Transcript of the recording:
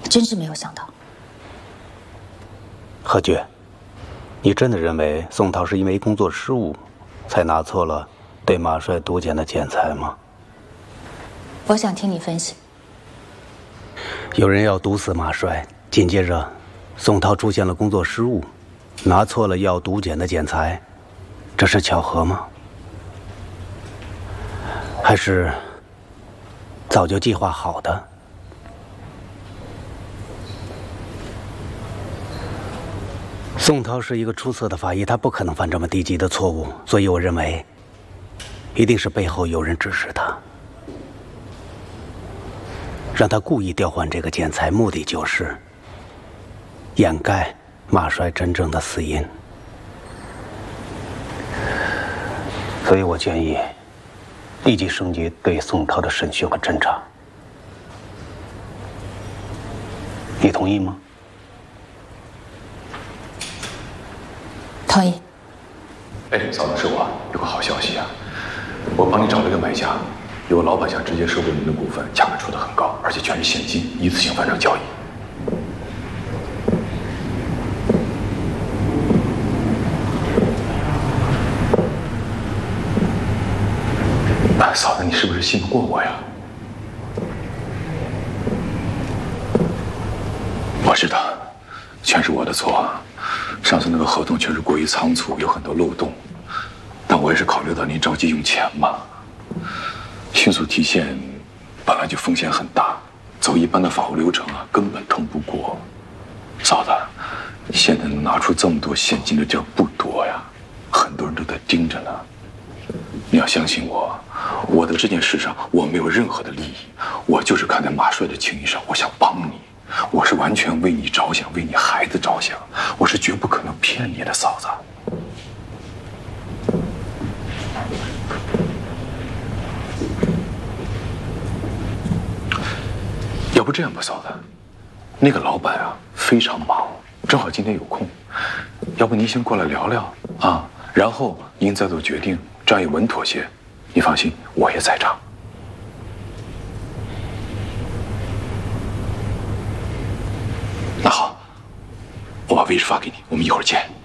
真是没有想到。 何觉，你真的认为宋涛是因为工作失误，才拿错了对马帅毒检的检材吗？ 我想听你分析。 有人要毒死马帅，紧接着，宋涛出现了工作失误，拿错了要毒检的检材，这是巧合吗？还是早就计划好的？宋涛是一个出色的法医，他不可能犯这么低级的错误，所以我认为，一定是背后有人指使他，让他故意调换这个检材，目的就是掩盖马帅真正的死因。所以我建议立即升级对宋涛的审讯和侦查，你同意吗？ 同意。 哎，嫂子，是我，有个好消息啊！我帮你找了个买家，有个老板想直接收购您的股份，价格出得很高，而且全是现金，一次性完成交易。嫂子，你是不是信不过我呀？我知道，全是我的错。上次那个合同确实过于仓促，有很多漏洞，但我也是考虑到您着急用钱嘛，迅速提现本来就风险很大，走一般的法务流程啊，根本通不过。嫂子，现在能拿出这么多现金的地儿不多呀，很多人都在盯着呢。你要相信我，我在这件事上我没有任何的利益，我就是看在马帅的情谊上，我想帮你。我是完全为你着想，为你孩子着想，我是绝不可能骗你的，嫂子。要不这样吧，嫂子，那个老板啊非常忙，正好今天有空，要不您先过来聊聊啊，然后您再做决定，这样也稳妥些。你放心，我也在场。那好，我把位置发给你，我们一会儿见。